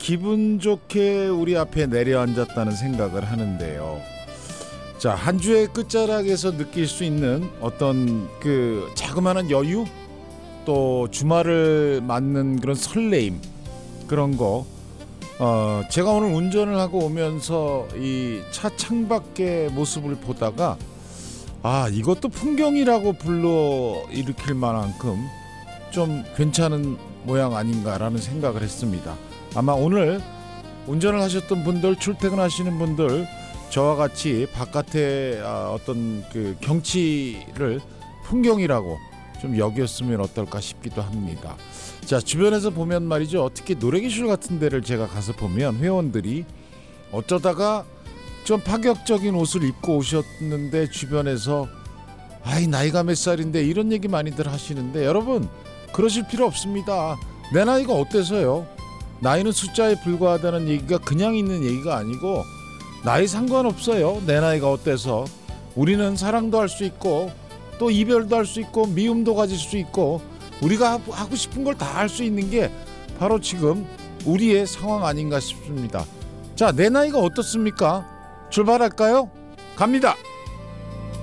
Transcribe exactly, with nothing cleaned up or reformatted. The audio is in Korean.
기분 좋게 우리 앞에 내려앉았다는 생각을 하는데요. 자, 한 주의 끝자락에서 느낄 수 있는 어떤 그 자그마한 여유, 또 주말을 맞는 그런 설레임, 그런 거. 어, 제가 오늘 운전을 하고 오면서 이 차 창밖의 모습을 보다가 아, 이것도 풍경이라고 불러 일으킬 만큼 좀 괜찮은 모양 아닌가라는 생각을 했습니다. 아마 오늘 운전을 하셨던 분들, 출퇴근하시는 분들, 저와 같이 바깥의 어떤 그 경치를 풍경이라고 좀 여겼으면 어떨까 싶기도 합니다. 자, 주변에서 보면 말이죠, 특히 노래기술 같은 데를 제가 가서 보면 회원들이 어쩌다가 좀 파격적인 옷을 입고 오셨는데 주변에서 아이, 나이가 몇 살인데 이런 얘기 많이들 하시는데, 여러분 그러실 필요 없습니다. 내 나이가 어때서요? 나이는 숫자에 불과하다는 얘기가 그냥 있는 얘기가 아니고, 나이 상관없어요. 내 나이가 어때서. 우리는 사랑도 할 수 있고, 또 이별도 할 수 있고, 미움도 가질 수 있고, 우리가 하고 싶은 걸 다 할 수 있는 게 바로 지금 우리의 상황 아닌가 싶습니다. 자, 내 나이가 어떻습니까? 출발할까요? 갑니다.